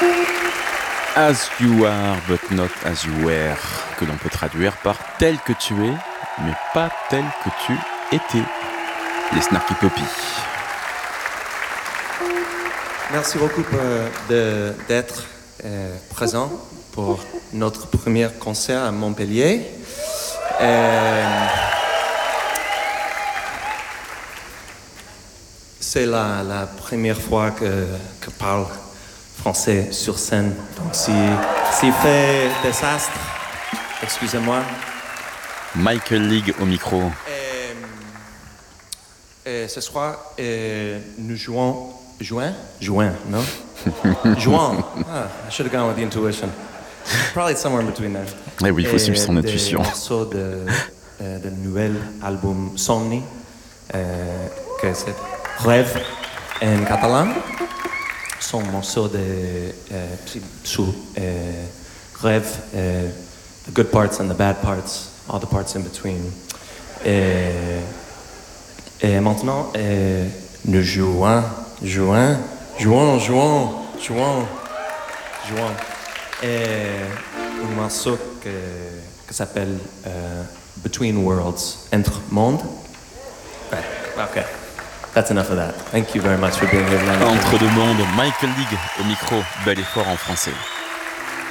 As you are, but not as you were, que l'on peut traduire par tel que tu es, mais pas tel que tu étais. Les Snarky Puppy. Merci beaucoup d'être présent pour notre premier concert à Montpellier. C'est la première fois que je parle français sur scène. Donc s'il fait désastre, excusez-moi. Michael League au micro. Ce soir, nous jouons... Jouin, no? Jouant. I should have gone with the intuition. Probably somewhere in between there. Eh oui, il faut suivre son intuition. Des morceaux de nouvel album Somni, que c'est Rêve en catalan. Son morceau de Rêve, the good parts and the bad parts, all the parts in between. Et maintenant, nous jouons. Un morceau que s'appelle Between Worlds, Entre Mondes. Okay, that's enough of that. Thank you very much for being here tonight. Entre deux mondes, Michael League au micro, bel effort en français.